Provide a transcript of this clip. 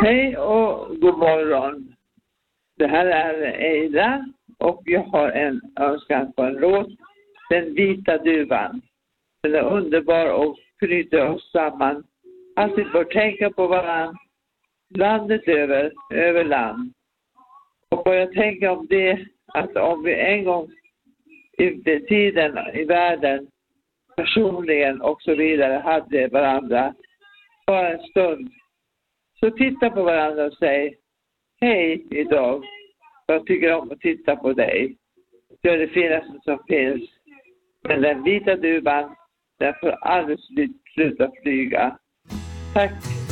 Hej och god morgon. Det här är Eida och jag har en önskan på en låt. Den vita duvan. Den är underbar och knyter oss samman. Alltid bör tänka på varandra. Landet över land. Och vad jag tänker om det, att om vi en gång i tiden i världen personligen och så vidare hade varandra bara en stund, så titta på varandra och säg hej idag. Jag tycker om att titta på dig. Det är det finaste som finns. Men den vita duvan, den får aldrig sluta flyga. Tack.